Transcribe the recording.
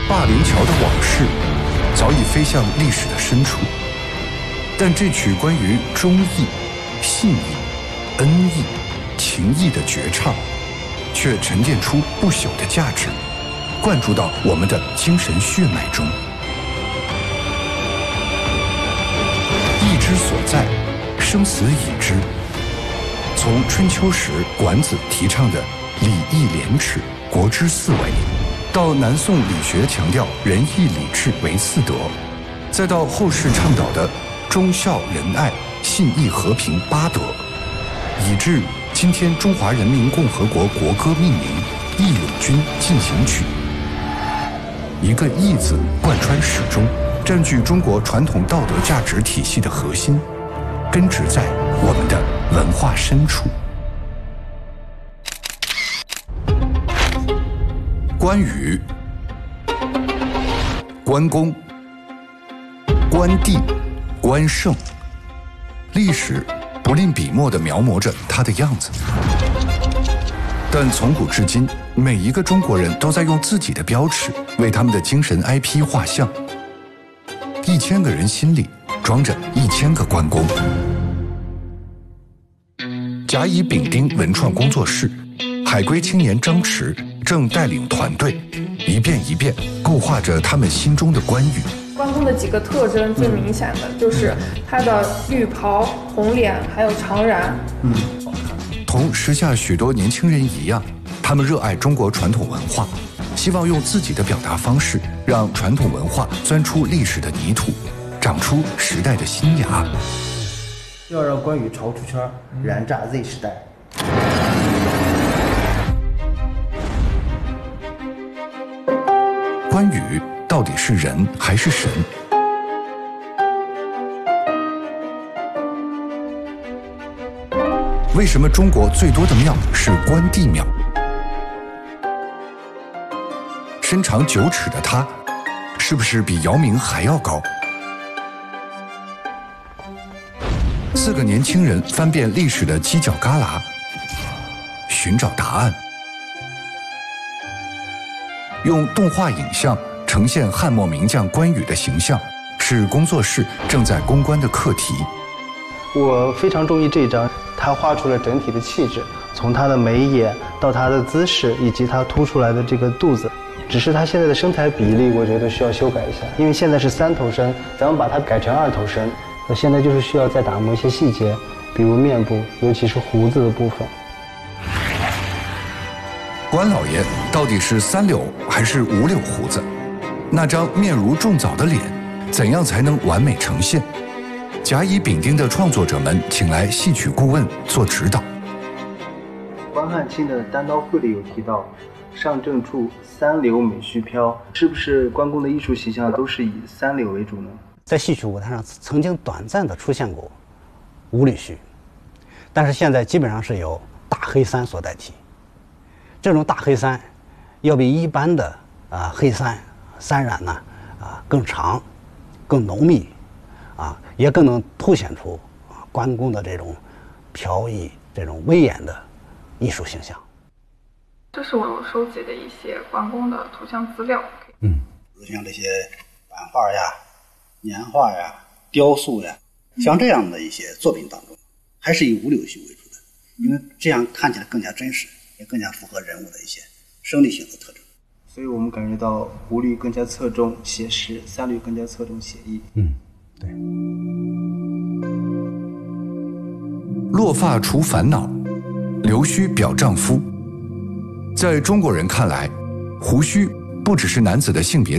灞陵桥的往事早已飞向历史的深处，但这曲关于忠义、信义、恩义、情义的绝唱，却沉淀出不朽的价值，灌注到我们的精神血脉中。义之所在，生死以知。从春秋时管子提倡的礼义廉耻、国之四维，到南宋理学强调仁义礼智为四德，再到后世倡导的忠孝仁爱、信义和平八德，以致今天中华人民共和国国歌命名《义勇军进行曲》。一个义字贯穿始终，占据中国传统道德价值体系的核心，根植在我们的文化深处。关羽、关公、关帝、关胜，历史不吝笔墨地描摹着他的样子。但从古至今，每一个中国人都在用自己的标尺为他们的精神 IP 画像。1000个人心里装着1000个关公。甲乙丙丁文创工作室，海归青年张弛正带领团队，一遍一遍构画着他们心中的关羽。 关公的几个特征最明显的就是他的绿袍、红脸，还有长髯。 同时下许多年轻人一样，他们热爱中国传统文化，希望用自己的表达方式，让传统文化钻出历史的泥土，长出时代的新芽。 要让关羽潮出圈，燃炸 Z 时代。 关羽到底是人还是神？为什么中国最多的庙是关帝庙？身长9尺的他，是不是比姚明还要高？4个年轻人翻遍历史的犄角旮旯，寻找答案。用动画影像呈现汉末名将关羽的形象，是工作室正在攻关的课题。 我非常中意这一张，他画出了整体的气质，从他的眉眼到他的姿势，以及他凸出来的这个肚子。只是他现在的身材比例，我觉得需要修改一下，因为现在是3头身，咱们把它改成2头身。现在就是需要再打磨一些细节，比如面部，尤其是胡子的部分。 关老爷到底是3绺还是5绺胡子？那张面如重枣的脸，怎样才能完美呈现？甲乙丙丁的创作者们请来戏曲顾问做指导。 关汉卿的单刀会里有提到，上正处3绺美须飘，是不是关公的艺术形象都是以3绺为主呢？ 在戏曲舞台上曾经短暂的出现过5绺须，但是现在基本上是由大黑衫所代替。这种大黑衫要比一般的黑衫染呢更长、更浓密也更能凸显出关公的这种飘逸、这种威严的艺术形象。 这是我收集的一些关公的图像资料。 像这些版画呀、年画呀、雕塑呀，像这样的一些作品当中，还是以5绺须为主的，因为这样看起来更加真实，也更加符合人物的一些生理性的特征。 所以我们感觉到5绺更加侧重写实，3绺更加侧重写意。 对。 落发除烦恼，留须表丈夫。在中国人看来，胡须不只是男子的性别